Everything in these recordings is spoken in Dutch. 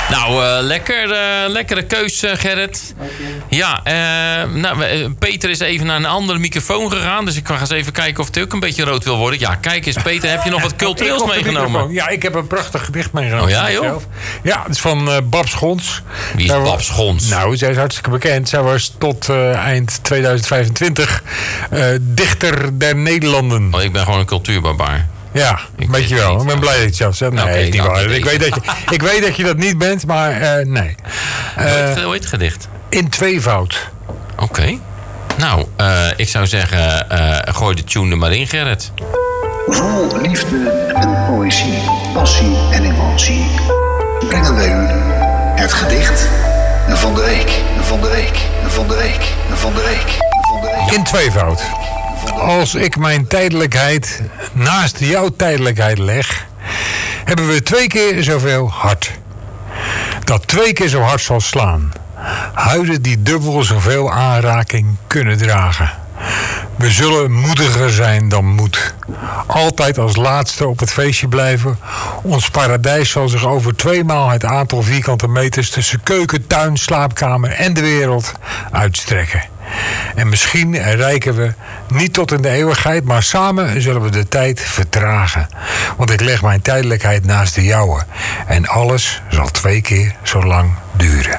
Nou, lekkere keus, Gerrit. Ja, Peter is even naar een andere microfoon gegaan. Dus ik ga eens even kijken of hij ook een beetje rood wil worden. Ja, kijk eens, Peter, heb je nog wat cultureels meegenomen? Ja, ik heb een prachtig gedicht meegenomen. Oh ja, joh? Ja, het is van Bab Schons. Wie is Bab Schons? Nou, zij is hartstikke bekend. Zij was tot eind 2025 dichter der Nederlanden. Oh, ik ben gewoon een cultuurbarbaar. Ja, weet je wel. Ik ben blij dat je dat zegt. Nee, is niet waar. Ik weet dat je dat niet bent, maar nee. Hoe heet het gedicht? In tweevoud. Oké. Nou, ik zou zeggen, gooi de tune er maar in, Gerrit. Vol liefde en poëzie, passie en emotie brengen wij u het gedicht van de week, van de week, van de week, van de week, van de week. In tweevoud. Als ik mijn tijdelijkheid naast jouw tijdelijkheid leg, hebben we 2 keer zoveel hart. Dat 2 keer zo hard zal slaan. Huiden die dubbel zoveel aanraking kunnen dragen. We zullen moediger zijn dan moed. Altijd als laatste op het feestje blijven. Ons paradijs zal zich over 2 maal het aantal vierkante meters tussen keuken, tuin, slaapkamer en de wereld uitstrekken. En misschien reiken we niet tot in de eeuwigheid, maar samen zullen we de tijd vertragen. Want ik leg mijn tijdelijkheid naast de jouwe. En alles zal 2 keer zo lang duren.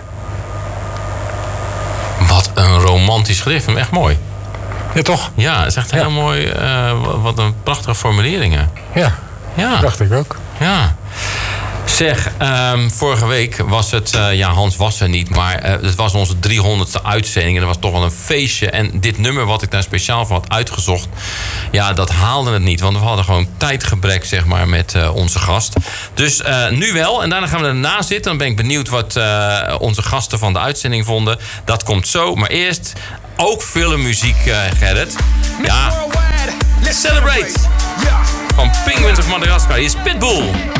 Wat een romantisch gedicht. Hem echt mooi. Ja, toch? Ja, het is echt heel mooi. Wat een prachtige formuleringen. Ja, dacht ik ook. Ja. Zeg, vorige week was het... Hans was er niet, maar het was onze 300ste uitzending. En dat was toch wel een feestje. En dit nummer wat ik daar speciaal voor had uitgezocht... ja, dat haalde het niet. Want we hadden gewoon tijdgebrek, zeg maar, met onze gast. Dus nu wel. En daarna gaan we erna zitten. Dan ben ik benieuwd wat onze gasten van de uitzending vonden. Dat komt zo. Maar eerst ook filmmuziek, Gerrit. Ja. Celebrate. Van Penguins of Madagascar. Hier is Pitbull.